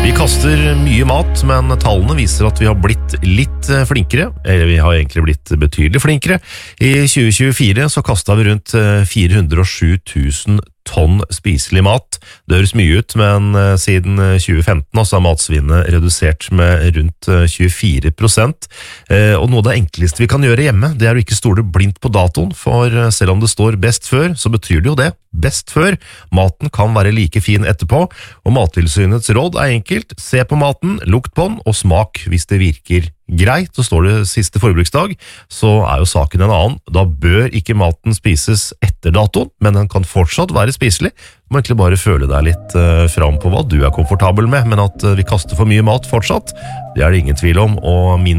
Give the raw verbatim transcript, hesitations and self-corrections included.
Vi kaster mye mat, men tallene viser at vi har blitt litt flinkere, eller vi har egentlig blitt betydelig flinkere. I tjue tjuefire så kastet vi rundt fire hundre og sju tusen tonn spiselig mat. Det høres mye ut, men siden tjue femten så har matsvinnet redusert med rundt tjuefire prosent. Og noe av det enkleste vi kan gjøre hjemme, det er å ikke stole blindt på datoen, for selv om det står best før, så betyr det jo det. Best før. Maten kan være like fin etterpå, og Mattilsynets råd er enkelt. Se på maten, lukt på den, og smak hvis det virker greit. Så står det siste forbruksdag, så er jo saken en annen. Da bør ikke maten spises etter datoen, men den kan fortsatt være spiselig. Du må egentlig bare føle deg litt uh, fram på hva du er komfortabel med, men at uh, vi kaster for mye mat fortsatt, det er det ingen tvil om, og min